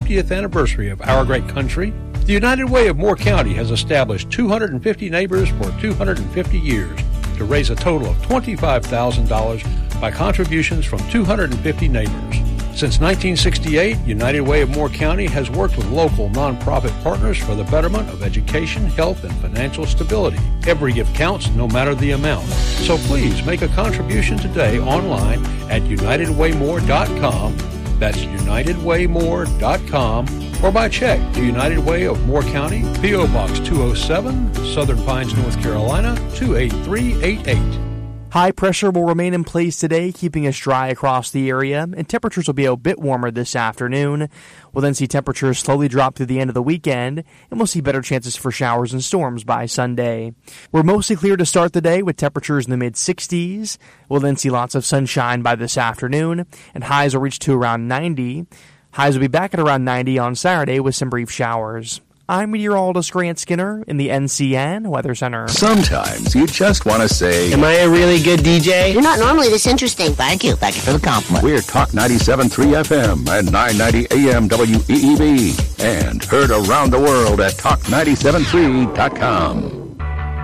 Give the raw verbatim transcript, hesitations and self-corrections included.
fiftieth anniversary of our great country, the United Way of Moore County has established two hundred fifty neighbors for two hundred fifty years to raise a total of twenty-five thousand dollars by contributions from two hundred fifty neighbors. Since nineteen sixty-eight, United Way of Moore County has worked with local nonprofit partners for the betterment of education, health, and financial stability. Every gift counts, no matter the amount. So please make a contribution today online at united way more dot com. That's united way more dot com, or by check to United Way of Moore County, P O. Box two oh seven, Southern Pines, North Carolina, two eight three eight eight. High pressure will remain in place today, keeping us dry across the area, and temperatures will be a bit warmer this afternoon. We'll then see temperatures slowly drop through the end of the weekend, and we'll see better chances for showers and storms by Sunday. We're mostly clear to start the day with temperatures in the mid-sixties. We'll then see lots of sunshine by this afternoon, and highs will reach to around ninety. Highs will be back at around ninety on Saturday with some brief showers. I'm meteorologist Grant Skinner in the N C N Weather Center. Sometimes you just want to say, am I a really good D J? You're not normally this interesting. Thank you. Thank you for the compliment. We're Talk ninety-seven point three F M and nine ninety A M W E E B and heard around the world at talk ninety-seven point three dot com.